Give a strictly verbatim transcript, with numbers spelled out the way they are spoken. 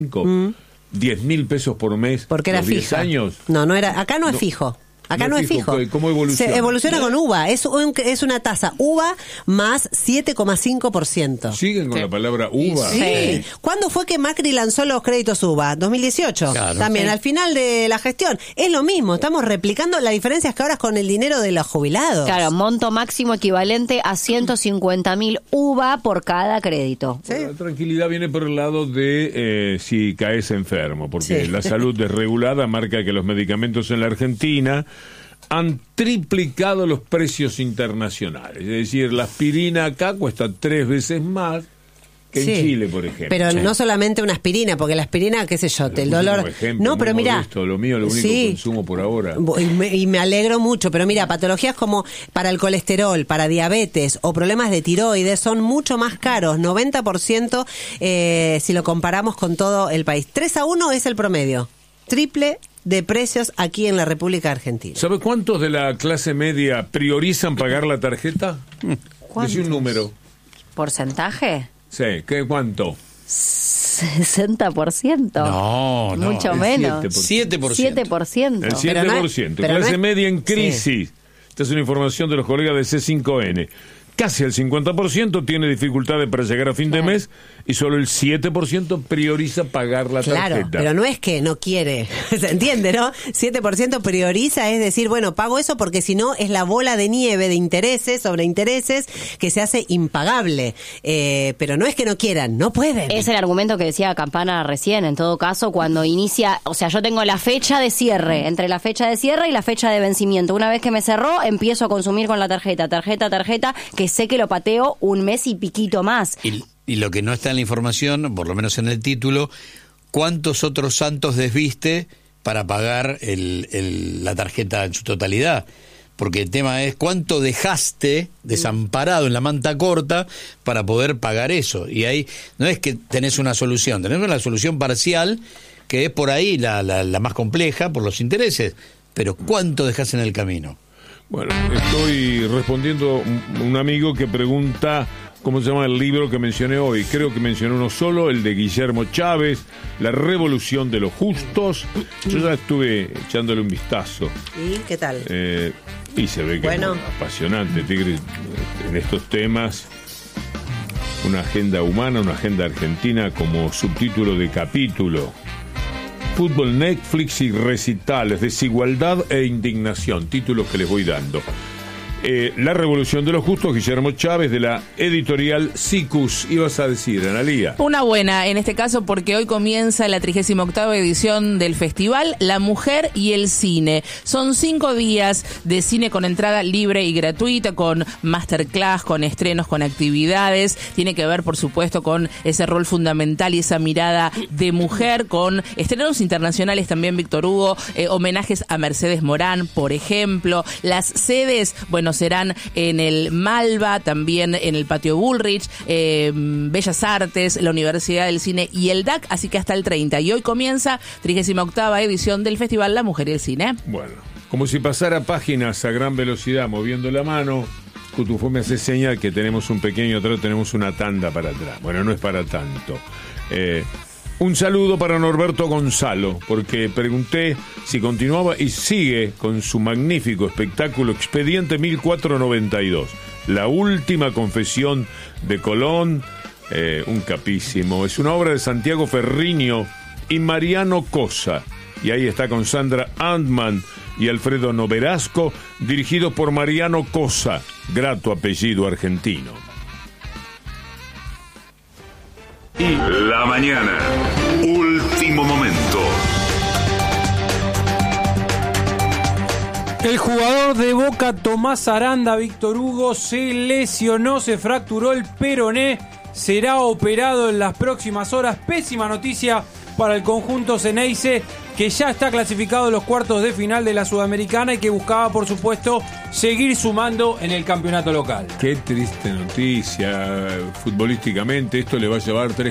Mm. diez mil pesos por mes. Porque era fija. años. No, no era. Acá no es No. fijo. Acá no, no es fijo. fijo. ¿Cómo evoluciona? Se evoluciona con U V A. Es, un, es una tasa U V A más siete coma cinco por ciento. ¿Siguen con Sí. la palabra U V A? Sí. Sí. ¿Cuándo fue que Macri lanzó los créditos U V A? dos mil dieciocho. Claro. También, Sí. al final de la gestión. Es lo mismo. Estamos replicando. La diferencia es que ahora es con el dinero de los jubilados. Claro, monto máximo equivalente a ciento cincuenta mil U V A por cada crédito. Sí. La tranquilidad viene por el lado de eh, si caes enfermo, porque Sí. la salud desregulada marca que los medicamentos en la Argentina han triplicado los precios internacionales. Es decir, la aspirina acá cuesta tres veces más que Sí. en Chile, por ejemplo. Pero Sí. no solamente una aspirina, porque la aspirina, qué sé yo, Lo el puse dolor. como ejemplo, No, muy pero mira. modesto, lo mío es lo único sí. que consumo por ahora. Y me, y me alegro mucho, pero mira, patologías como para el colesterol, para diabetes o problemas de tiroides son mucho más caros, noventa por ciento eh, si lo comparamos con todo el país. tres a uno es el promedio, triple de precios aquí en la República Argentina. ¿Sabe cuántos de la clase media priorizan pagar la tarjeta? ¿Cuántos? Decí un número. ¿Porcentaje? Sí, ¿qué cuánto? sesenta por ciento. No, no. Mucho el menos. siete por ciento. siete por ciento. El siete por ciento. pero no Clase es- media en sí. crisis. Esta es una información de los colegas de C cinco N. Casi el cincuenta por ciento tiene dificultades para llegar a fin de mes y solo el siete por ciento prioriza pagar la Claro, tarjeta. pero no es que no quiere, se entiende, ¿no? siete por ciento prioriza, es decir, bueno, pago eso porque si no es la bola de nieve de intereses sobre intereses que se hace impagable. Eh, pero no es que no quieran, no pueden. Es el argumento que decía Campana recién, en todo caso, cuando inicia, o sea, yo tengo la fecha de cierre, entre la fecha de cierre y la fecha de vencimiento. Una vez que me cerró, empiezo a consumir con la tarjeta, tarjeta, tarjeta, que sé que lo pateo un mes y piquito más. Y, y lo que no está en la información, por lo menos en el título, ¿cuántos otros santos desviste para pagar el, el, la tarjeta en su totalidad? Porque el tema es cuánto dejaste desamparado en la manta corta para poder pagar eso. Y ahí no es que tenés una solución, tenés una solución parcial, que es por ahí la, la, la más compleja, por los intereses. Pero ¿cuánto dejás en el camino? Bueno, estoy respondiendo a un amigo que pregunta cómo se llama el libro que mencioné hoy. Creo que mencioné uno solo, el de Guillermo Chávez, La Revolución de los Justos. Yo ya estuve echándole un vistazo. ¿Y qué tal? Eh, y se ve que Bueno. es apasionante, Tigre, en estos temas. Una agenda humana, una agenda argentina como subtítulo de capítulo. Fútbol, Netflix y recitales, desigualdad e indignación, títulos que les voy dando. Eh, La Revolución de los Justos, Guillermo Chávez, de la editorial Sicus. Ibas a decir, Analía. Una buena, en este caso, porque hoy comienza la trigésima octava edición del festival La Mujer y el Cine. Son cinco días de cine con entrada libre y gratuita, con masterclass, con estrenos, con actividades. Tiene que ver, por supuesto, con ese rol fundamental y esa mirada de mujer, con estrenos internacionales también, Víctor Hugo, eh, homenajes a Mercedes Morán, por ejemplo. Las sedes, bueno, serán en el Malva, también en el Patio Bullrich, eh, Bellas Artes, la Universidad del Cine y el D A C, así que hasta el treinta. Y hoy comienza trigésima octava edición del Festival La Mujer y el Cine. Bueno, como si pasara páginas a gran velocidad moviendo la mano, Cutufo me hace señal que tenemos un pequeño atrás, tenemos una tanda para atrás. Bueno, no es para tanto. Eh, un saludo para Norberto Gonzalo, porque pregunté si continuaba y sigue con su magnífico espectáculo Expediente mil cuatrocientos noventa y dos. La última confesión de Colón, eh, un capísimo. Es una obra de Santiago Ferriño y Mariano Cosa. Y ahí está con Sandra Antman y Alfredo Noverasco, dirigido por Mariano Cosa, grato apellido argentino. Y la mañana, último momento. El jugador de Boca, Tomás Aranda, Víctor Hugo, se lesionó, se fracturó el peroné, será operado en las próximas horas. Pésima noticia para el conjunto Ceneice, que ya está clasificado en los cuartos de final de la Sudamericana y que buscaba, por supuesto, seguir sumando en el campeonato local. Qué triste noticia, futbolísticamente, esto le va a llevar tres